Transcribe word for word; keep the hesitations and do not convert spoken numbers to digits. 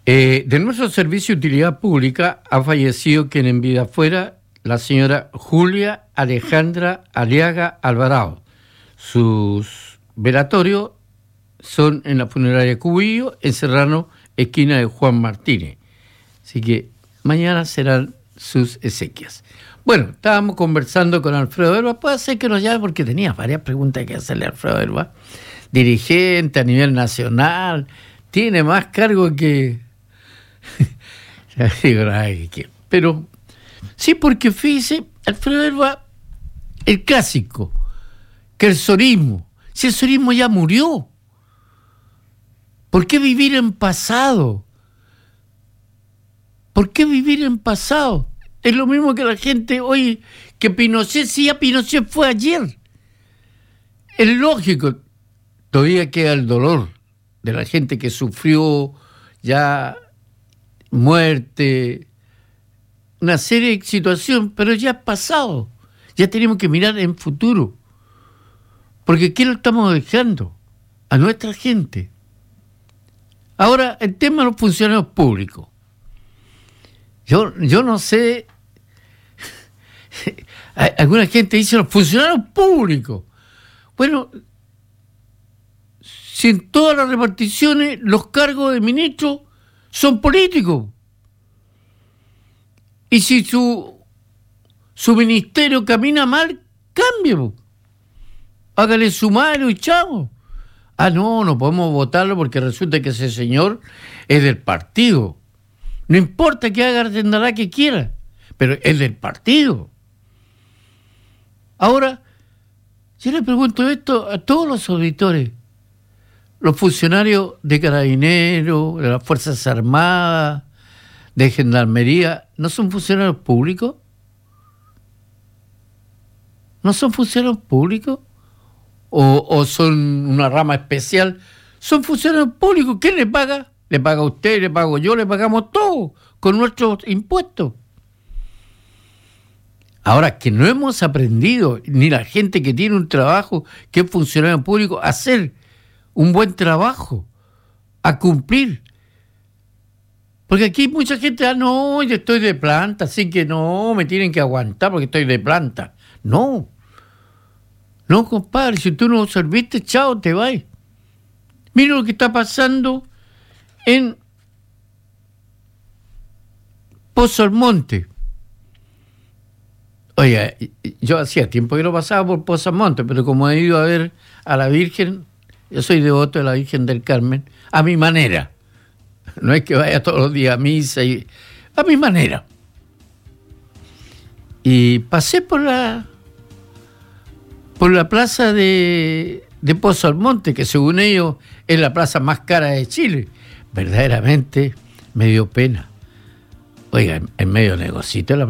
Eh, de nuestro servicio de utilidad pública ha fallecido quien en vida fuera la señora Julia Alejandra Aliaga Alvarado. Sus velatorios son en la funeraria Cubillo, en Serrano, esquina de Juan Martínez. Así que mañana serán sus exequias. Bueno, estábamos conversando con Alfredo Herba. Puede ser que nos llame porque tenía varias preguntas que hacerle a Alfredo Herba. Dirigente a nivel nacional, tiene más cargo que... Pero sí, porque fíjese, Alfredo Herba, el clásico, que el sorismo, si el sorismo ya murió, ¿por qué vivir en pasado? ¿Por qué vivir en pasado? Es lo mismo que la gente hoy, que Pinochet, sí, ya Pinochet fue ayer. Es lógico, todavía queda el dolor de la gente que sufrió ya muerte, una serie de situaciones, pero ya es pasado. Ya tenemos que mirar en futuro. Porque ¿qué lo estamos dejando? A nuestra gente. Ahora, el tema de los funcionarios públicos. Yo, yo no sé... Alguna gente dice los funcionarios públicos. Bueno, si en todas las reparticiones los cargos de ministros son políticos. Y si su, su ministerio camina mal, cámbielo. Hágale sumario y chavo. Ah, no, no podemos votarlo porque resulta que ese señor es del partido. No importa que haga la que quiera, pero es del partido. Ahora, yo le pregunto esto a todos los auditores. Los funcionarios de Carabineros, de las Fuerzas Armadas, de Gendarmería, ¿no son funcionarios públicos? ¿No son funcionarios públicos? ¿O, o son una rama especial? Son funcionarios públicos. ¿Quién le paga? Le paga a usted, le pago yo, le pagamos todos con nuestros impuestos. Ahora, que no hemos aprendido, ni la gente que tiene un trabajo, que es funcionario público, a hacer un buen trabajo, a cumplir. Porque aquí mucha gente, ah, no, yo estoy de planta, así que no, me tienen que aguantar porque estoy de planta. No, no, compadre, si tú no serviste, chao, te vas. Mira lo que está pasando en Pozo Almonte. Oiga, yo hacía tiempo que no pasaba por Pozo Almonte, pero como he ido a ver a la Virgen, yo soy devoto de la Virgen del Carmen, a mi manera. No es que vaya todos los días a misa, y, a mi manera. Y pasé por la por la plaza de, de Pozo Almonte, que según ellos es la plaza más cara de Chile. Verdaderamente me dio pena. Oiga, en medio de negocito la